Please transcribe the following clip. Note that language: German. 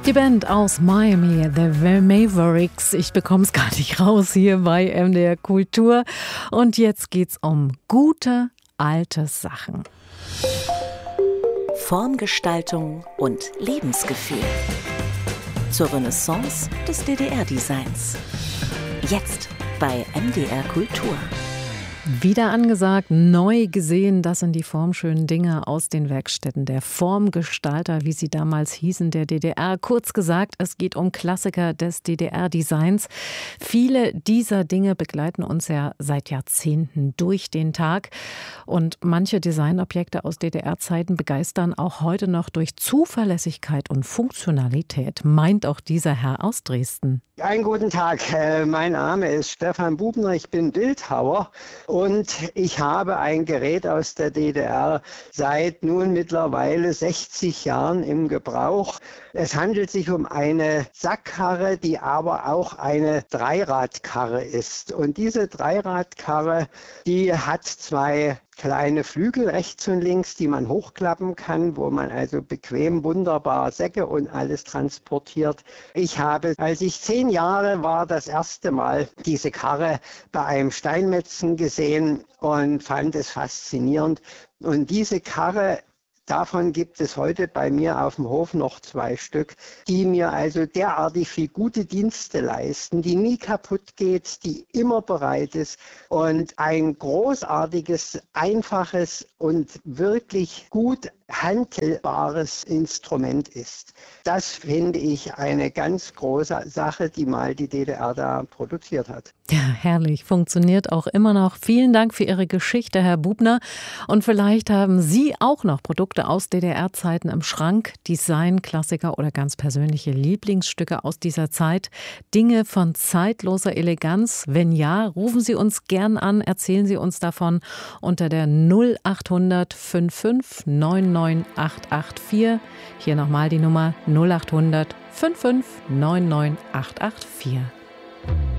Die Band aus Miami, The Mavericks. Ich bekomme es gar nicht raus hier bei MDR Kultur. Und jetzt geht's um gute alte Sachen. Formgestaltung und Lebensgefühl. Zur Renaissance des DDR-Designs. Jetzt bei MDR Kultur. Wieder angesagt, neu gesehen, das sind die formschönen Dinge aus den Werkstätten der Formgestalter, wie sie damals hießen, der DDR. Kurz gesagt, es geht um Klassiker des DDR-Designs. Viele dieser Dinge begleiten uns ja seit Jahrzehnten durch den Tag. Und manche Designobjekte aus DDR-Zeiten begeistern auch heute noch durch Zuverlässigkeit und Funktionalität, meint auch dieser Herr aus Dresden. Einen guten Tag, mein Name ist Stefan Bubner, ich bin Bildhauer und ich habe ein Gerät aus der DDR seit nun mittlerweile 60 Jahren im Gebrauch. Es handelt sich um eine Sackkarre, die aber auch eine Dreiradkarre ist. Und diese Dreiradkarre, die hat zwei kleine Flügel rechts und links, die man hochklappen kann, wo man also bequem wunderbar Säcke und alles transportiert. Ich habe, als ich 10 Jahre war, das erste Mal diese Karre bei einem Steinmetzen gesehen und fand es faszinierend. Und diese Karre, davon gibt es heute bei mir auf dem Hof noch 2 Stück, die mir also derartig viel gute Dienste leisten, die nie kaputt geht, die immer bereit ist und ein großartiges, einfaches und wirklich gut handelbares Instrument ist. Das finde ich eine ganz große Sache, die mal die DDR da produziert hat. Ja, herrlich. Funktioniert auch immer noch. Vielen Dank für Ihre Geschichte, Herr Bubner. Und vielleicht haben Sie auch noch Produkte aus DDR-Zeiten im Schrank, Design, Klassiker oder ganz persönliche Lieblingsstücke aus dieser Zeit. Dinge von zeitloser Eleganz. Wenn ja, rufen Sie uns gern an, erzählen Sie uns davon unter der 0800 55 99 884. Hier nochmal die Nummer 0800 55 99 884.